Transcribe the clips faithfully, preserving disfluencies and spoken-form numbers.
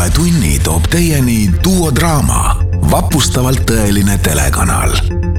uue tunni toob teieni Duo Draama, vapustavalt tõeline telekanal.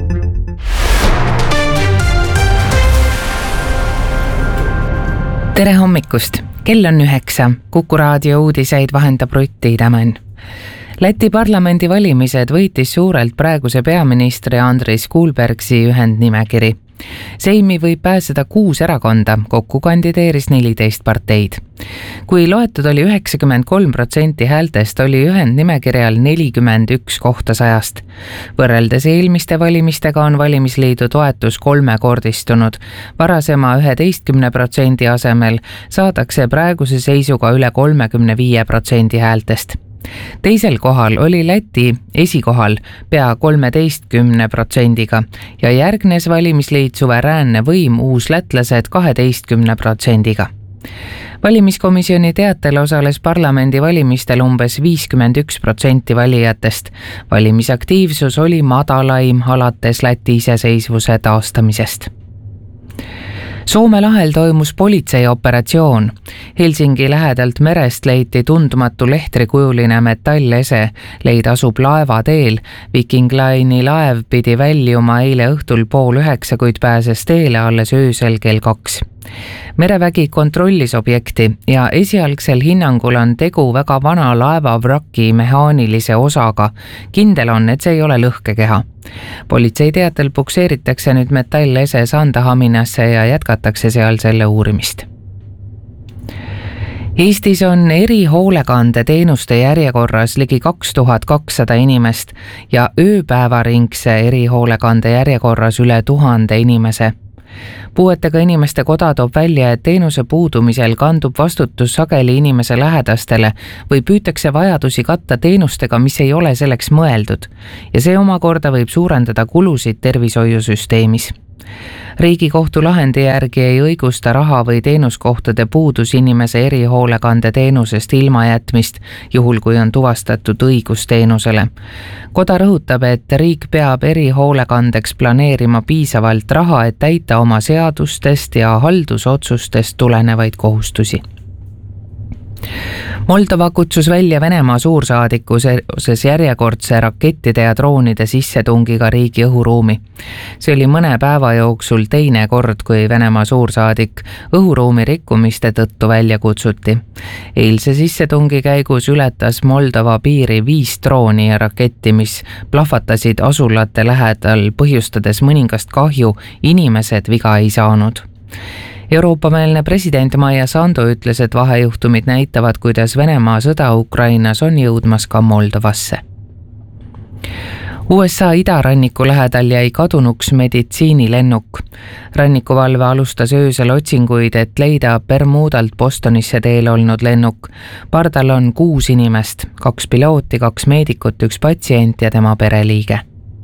Tere hommikust! Kell on üheksa. Kuku raadio uudiseid vahendab Rutti Tämän. Läti parlamendi valimised võitis suurelt praeguse peaministri Andris Kulbergsi ühendnimekiri. Seimi võib pääseda kuus erakonda, kokku kandideeris neliteist parteid. Kui loetud oli üheksakümmend kolm protsenti häältest, oli ühendnimekirjal nelikümmend üks kohta sajast. Võrreldes eelmiste valimistega on valimisliidu toetus kolmekordistunud. Varasema üheteistkümne protsendi asemel saadakse praeguse seisuga üle kolmekümne viie protsendi häältest. Teisel kohal oli Läti esikohal pea kolmeteistkümne protsendiga ja järgnes valimisliit Suveräänne võim uuslätlased kaheteistkümne protsendiga. Valimiskomisjoni teatel osales parlamendi valimistel umbes viiskümmend üks protsenti valijatest. Valimisaktiivsus oli madalaim alates Läti iseseisvuse taastamisest. Soome lahel toimus politseioperatsioon. Helsingi lähedalt merest leiti tundmatu lehtrikujuline metallese, leid asub laevateel. Viking Line'i laev pidi väljuma eile õhtul pool üheksa, kuid pääses teele alles öösel kell kaks. Merevägi kontrollis objekti ja esialgsel hinnangul on tegu väga vana laeva vraki mehaanilise osaga. Kindel on, et see ei ole lõhkekeha. Politsei teatel pukseeritakse nüüd metallese Sandahaminasse ja jätkatakse seal selle uurimist. Eestis on erihoolekande teenuste järjekorras ligi kaks tuhat kakssada inimest ja ööpäevaringse erihoolekande järjekorras üle tuhande inimese. Puuetega inimeste koda toob välja, et teenuse puudumisel kandub vastutus sageli inimese lähedastele või püütakse vajadusi katta teenustega, mis ei ole selleks mõeldud ja see omakorda võib suurendada kulusid tervishoiusüsteemis. Riigikohtu lahendi järgi ei õigusta raha või teenuskohtade puudus inimese erihoolekande teenusest ilmajätmist, juhul kui on tuvastatud õigus teenusele. Koda rõhutab, et riik peab erihoolekandeks planeerima piisavalt raha, et täita oma seadustest ja haldusotsustest tulenevaid kohustusi. Moldova kutsus välja Venemaa suursaadiku seoses järjekordse rakettide ja droonide sissetungiga riigi õhuruumi. See oli mõne päeva jooksul teine kord, kui Venemaa suursaadik õhuruumi rikkumiste tõttu välja kutsuti. Eilse sissetungi käigus ületas Moldova piiri viis drooni ja raketti, mis plahvatasid asulate lähedal, põhjustades mõningast kahju, inimesed viga ei saanud. Euroopa-meelne president Maia Sandu ütles, et vahejuhtumid näitavad, kuidas Venemaa sõda Ukrainas on jõudmas ka Moldovasse. U S A idaranniku lähedal jäi kadunuks meditsiinilennuk. Rannikuvalve alustas öösel otsinguid, et leida Bermudalt Bostonisse teel olnud lennuk. Pardal on kuus inimest, kaks pilooti, kaks meedikut, üks patsient ja tema pereliige.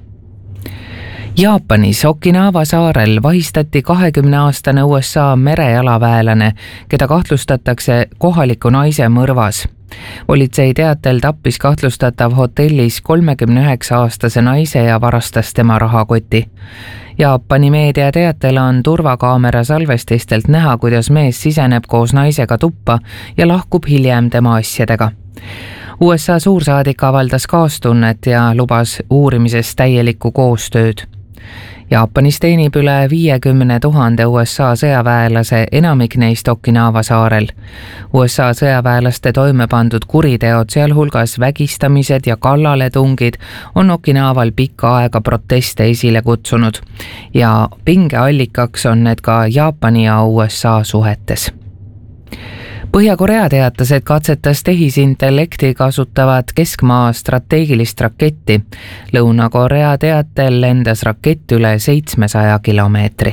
Jaapanis Okinawa saarel vahistati kahekümneaastane U S A merejalaväelane, keda kahtlustatakse kohaliku naise mõrvas. Politsei teatel tappis kahtlustatav hotellis kolmekümne üheksa aastase naise ja varastas tema rahakoti. Jaapani meedia teatel on turvakaamera salvestistelt näha, kuidas mees siseneb koos naisega tuppa ja lahkub hiljem tema asjadega. U S A suursaadik avaldas kaastunnet ja lubas uurimises täielikku koostööd. Jaapanis teenib üle viiekümne tuhande U S A sõjaväelase, enamik neist Okinawa saarel. U S A sõjaväelaste toime pandud kuriteod, sealhulgas vägistamised ja kallaletungid, on Okinawal pikka aega proteste esile kutsunud ja pingeallikaks on need ka Jaapani ja U S A suhetes. Põhja-Korea teatas, et katsetas tehisintellekti kasutavat keskmaa strateegilist raketti. Lõuna-Korea teatel lendas rakett üle seitsmesaja kilomeetri.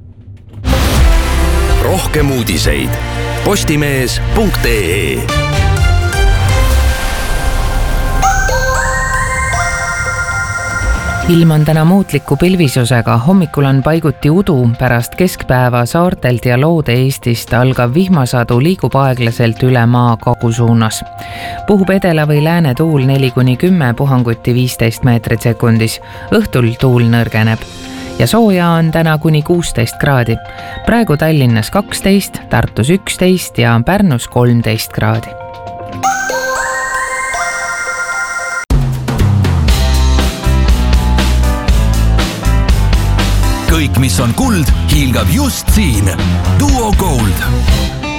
Rohkem uudiseid postimees punkt ee. Ilm on täna muutliku pilvisusega, hommikul on paiguti udu, pärast keskpäeva saartelt ja Loode-Eestist algav vihmasadu liigub aeglaselt üle maa kagusuunas. Puhub edela või lääne tuul neli kuni kümme, puhanguti viisteist meetrit sekundis. Õhtul tuul nõrgeneb. Ja sooja on täna kuni kuusteist kraadi. Praegu Tallinnas kaksteist, Tartus üksteist ja Pärnus kolmteist kraadi. kõik, mis on kuld, hiilgab just siin. Duo Gold.